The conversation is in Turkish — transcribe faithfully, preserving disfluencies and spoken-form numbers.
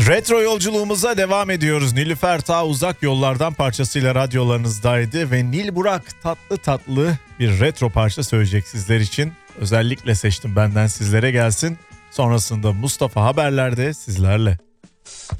Retro yolculuğumuza devam ediyoruz. Nilüfer ta uzak yollardan parçasıyla radyolarınızdaydı ve Nil Burak tatlı tatlı bir retro parça söyleyecek sizler için. Özellikle seçtim, benden sizlere gelsin. Sonrasında Mustafa Haberler'de sizlerle.